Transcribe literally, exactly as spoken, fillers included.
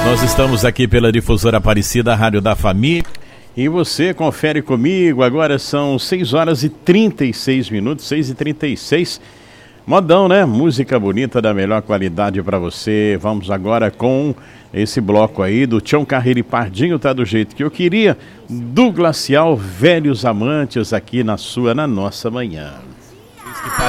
Nós estamos aqui pela Difusora Aparecida, Rádio da Família. E você confere comigo, agora são seis horas e trinta e seis minutos, seis e trinta e seis. Modão, né? Música bonita da melhor qualidade para você. Vamos agora com esse bloco aí do Tião Carreiro e Pardinho, tá do jeito que eu queria. Do Glacial, Velhos Amantes, aqui na sua, na nossa manhã.